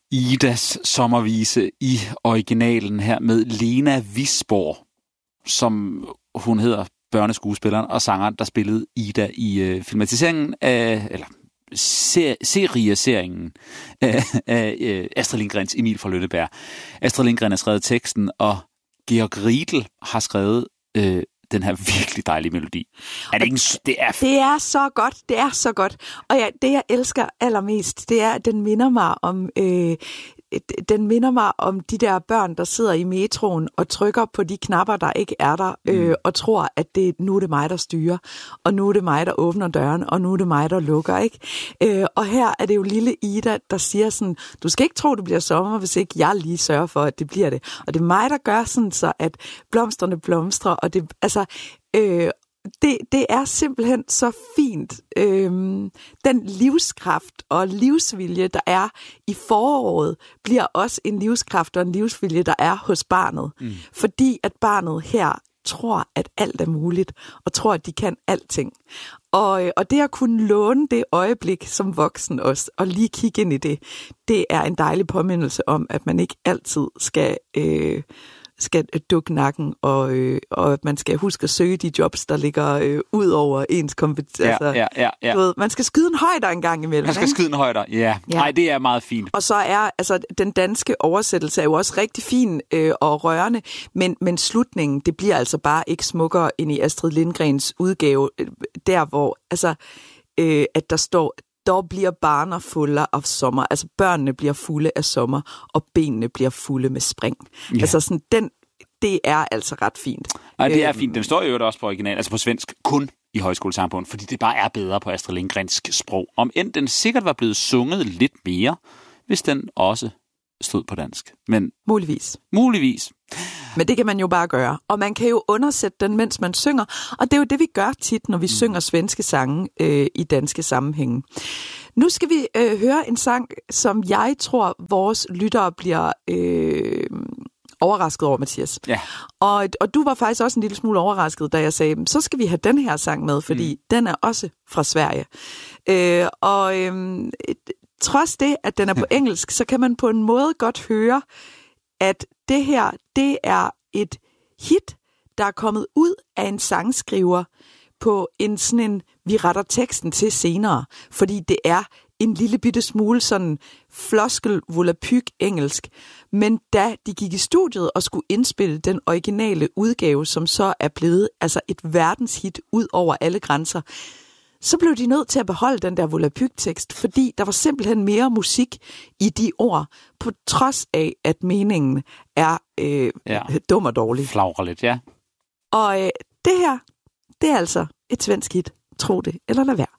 Idas sommervise i originalen her med Lena Wisborg, som hun hedder, børneskuespilleren og sangeren, der spillede Ida i filmatiseringen af, eller serieseringen af Astrid Lindgrens Emil fra Lønneberg. Astrid Lindgren har skrevet teksten, og Georg Riedel har skrevet den her virkelig dejlige melodi. Det er så godt. Det er så godt. Og ja, det jeg elsker allermest, det er, at den minder mig om de der børn, der sidder i metroen og trykker på de knapper, der ikke er der, og tror, at nu er det mig, der styrer, og nu er det mig, der åbner døren, og nu er det mig, der lukker, ikke? Og her er det jo lille Ida, der siger sådan, du skal ikke tro, det bliver sommer, hvis ikke jeg lige sørger for, at det bliver det. Og det er mig, der gør sådan så, at blomsterne blomstrer, og det, altså... Det er simpelthen så fint. Den livskraft og livsvilje, der er i foråret, bliver også en livskraft og en livsvilje, der er hos barnet. Fordi at barnet her tror, at alt er muligt, og tror, at de kan alting. Og det at kunne låne det øjeblik som voksen også, og lige kigge ind i det er en dejlig påmindelse om, at man ikke altid skal dukke nakken, og at man skal huske at søge de jobs, der ligger ud over ens kompetencer. Ja. Du ved, man skal skyde en højder en gang imellem. Man skal skyde en højder, ja. Nej, det er meget fint. Og så er den danske oversættelse er jo også rigtig fin og rørende, men slutningen, det bliver altså bare ikke smukkere end i Astrid Lindgrens udgave, der hvor at der står, der bliver barner fulde af sommer. Altså børnene bliver fulde af sommer, og benene bliver fulde med spring. Ja. Altså sådan, det er altså ret fint. Nej, det er fint. Den står jo også på original, altså på svensk, kun i Højskolesangbogen, fordi det bare er bedre på Astrid Lindgrens sprog. Om end den sikkert var blevet sunget lidt mere, hvis den også stod på dansk. Men Muligvis. Men det kan man jo bare gøre. Og man kan jo undersætte den, mens man synger. Og det er jo det, vi gør tit, når vi synger svenske sange i danske sammenhænge. Nu skal vi høre en sang, som jeg tror, vores lyttere bliver overrasket over, Mathias. Ja. Og du var faktisk også en lille smule overrasket, da jeg sagde, så skal vi have den her sang med, fordi den er også fra Sverige. Trods det, at den er på engelsk, så kan man på en måde godt høre, at det her, det er et hit, der er kommet ud af en sangskriver på vi retter teksten til senere, fordi det er en lille bitte smule sådan floskel volapyk engelsk. Men da de gik i studiet og skulle indspille den originale udgave, som så er blevet altså et verdenshit ud over alle grænser, så blev de nødt til at beholde den der volapyk-tekst, fordi der var simpelthen mere musik i de ord, på trods af, at meningen er dum og dårlig. Flagrer lidt, ja. Og det her, det er altså et svensk hit. Tro det, eller lad være.